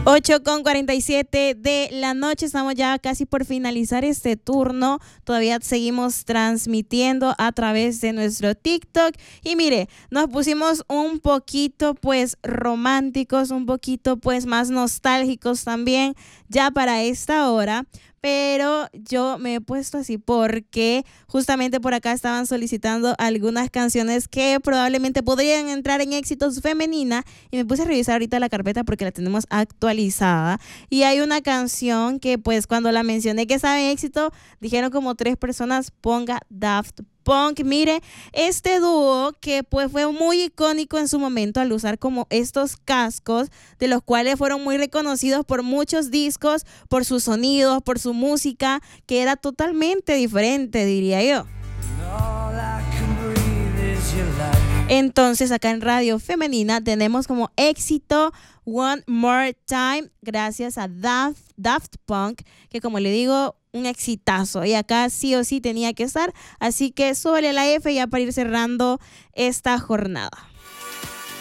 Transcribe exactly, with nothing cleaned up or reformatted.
ocho con cuarenta y siete de la noche, estamos ya casi por finalizar este turno, todavía seguimos transmitiendo a través de nuestro TikTok y mire, nos pusimos un poquito pues románticos, un poquito pues más nostálgicos también ya para esta hora. Pero yo me he puesto así porque justamente por acá estaban solicitando algunas canciones que probablemente podrían entrar en éxitos femenina y me puse a revisar ahorita la carpeta porque la tenemos actualizada y hay una canción que pues cuando la mencioné que estaba en éxito dijeron como tres personas ponga Daft Punk. Mire, este dúo que pues fue muy icónico en su momento al usar como estos cascos, de los cuales fueron muy reconocidos por muchos discos, por sus sonidos, por su música, que era totalmente diferente, diría yo. Entonces acá en Radio Femenina tenemos como éxito One More Time gracias a Daft, Daft Punk, que como le digo, un exitazo y acá sí o sí tenía que estar, así que súbele la F ya para ir cerrando esta jornada.